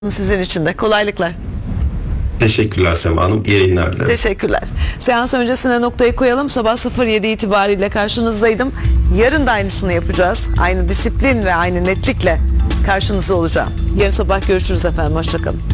Sizin için de kolaylıklar. Teşekkürler Sema Hanım. İyi yayınlar dilerim. Teşekkürler. Seans öncesine noktayı koyalım. Sabah 07 itibariyle karşınızdaydım. Yarın da aynısını yapacağız. Aynı disiplin ve aynı netlikle karşınızda olacağım. Yarın sabah görüşürüz efendim. Hoşçakalın.